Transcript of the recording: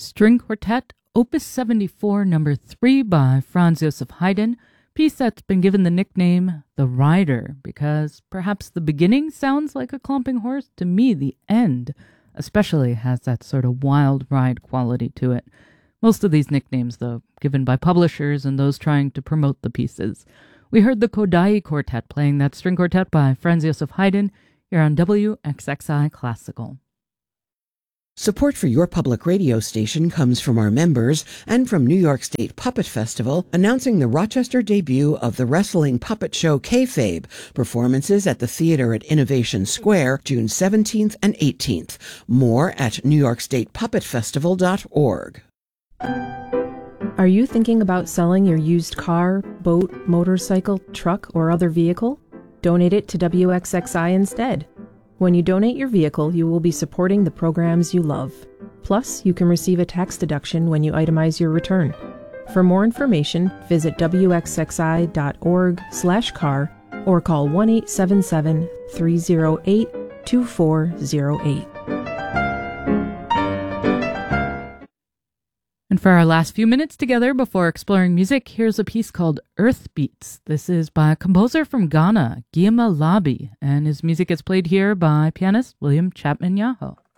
String Quartet, Opus 74, number 3 by Franz Joseph Haydn, piece that's been given the nickname The Rider, because perhaps the beginning sounds like a clomping horse. To me, the end especially has that sort of wild ride quality to it. Most of these nicknames, though, given by publishers and those trying to promote the pieces. We heard the Kodály Quartet playing that string quartet by Franz Joseph Haydn here on WXXI Classical. Support for your public radio station comes from our members and from New York State Puppet Festival, announcing the Rochester debut of the wrestling puppet show Kayfabe, performances at the theater at Innovation Square, June 17th and 18th. More at NewYorkStatePuppetFestival.org. Are you thinking about selling your used car, boat, motorcycle, truck, or other vehicle? Donate it to WXXI instead. When you donate your vehicle, you will be supporting the programs you love. Plus, you can receive a tax deduction when you itemize your return. For more information, visit wxxi.org/car or call 1-877-308-2408. And for our last few minutes together before exploring music, here's a piece called Earth Beats. This is by a composer from Ghana, Guillaume Labi, and his music is played here by pianist William Chapman Yaho.